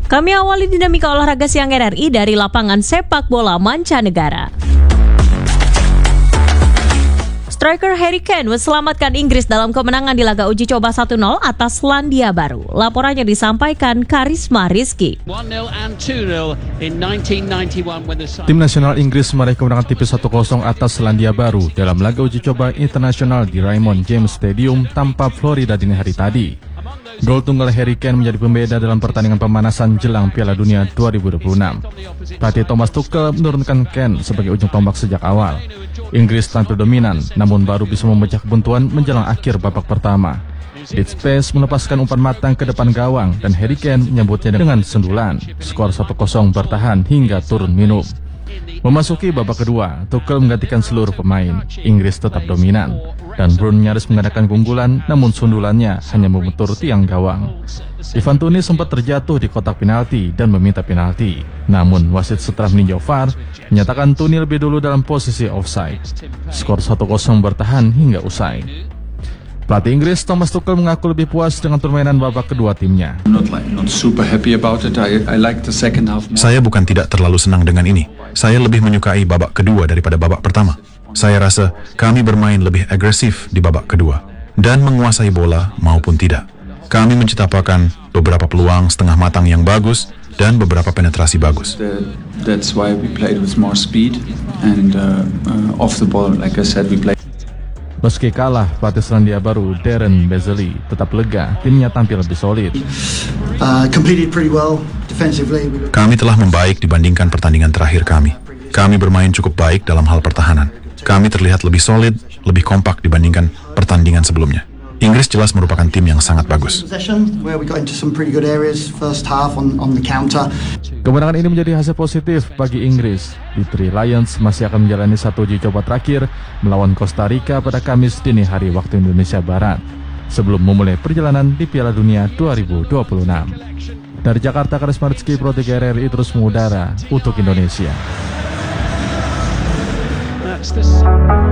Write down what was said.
Kami awali dinamika olahraga siang RRI dari lapangan sepak bola mancanegara. Striker Harry Kane menyelamatkan Inggris dalam kemenangan di laga uji coba 1-0 atas Selandia Baru. Laporannya disampaikan Karisma Rizky. Tim nasional Inggris meraih kemenangan tipis 1-0 atas Selandia Baru dalam laga uji coba internasional di Raymond James Stadium, Tampa, Florida dini hari tadi. Gol tunggal Harry Kane menjadi pembeda dalam pertandingan pemanasan jelang Piala Dunia 2026. Pelatih Thomas Tuchel menurunkan Kane sebagai ujung tombak sejak awal. Inggris tampil dominan, namun baru bisa memecah kebuntuan menjelang akhir babak pertama. Dead Space melepaskan umpan matang ke depan gawang dan Harry Kane menyambutnya dengan sendulan. Skor 1-0 bertahan hingga turun minum. Memasuki babak kedua, Tuchel menggantikan seluruh pemain. Inggris tetap dominan dan Bruno nyaris mengadakan keunggulan, namun sundulannya hanya membentur tiang gawang. Ivan Toney sempat terjatuh di kotak penalti dan meminta penalti. Namun wasit setelah meninjau VAR menyatakan Toney lebih dulu dalam posisi offside. Skor 1-0 bertahan hingga usai. Pelatih Inggris Thomas Tuchel mengaku lebih puas dengan permainan babak kedua timnya. Saya bukan tidak terlalu senang dengan ini. Saya lebih menyukai babak kedua daripada babak pertama. Saya rasa kami bermain lebih agresif di babak kedua dan menguasai bola maupun tidak. Kami menciptakan beberapa peluang setengah matang yang bagus dan beberapa penetrasi bagus. That's why we played with more speed and off the ball, like I said, we played. Meski kalah, pelatih Selandia Baru Darren Beasley tetap lega timnya tampil lebih solid. Kami telah membaik dibandingkan pertandingan terakhir kami. Kami bermain cukup baik dalam hal pertahanan. Kami terlihat lebih solid, lebih kompak dibandingkan pertandingan sebelumnya. Inggris jelas merupakan tim yang sangat bagus. Kemenangan ini menjadi hasil positif bagi Inggris. The Three Lions masih akan menjalani satu uji coba terakhir melawan Costa Rica pada Kamis dini hari waktu Indonesia Barat, sebelum memulai perjalanan di Piala Dunia 2026. Dari Jakarta, Karisma Rizky, Pro 3 RRI terus mengudara untuk Indonesia.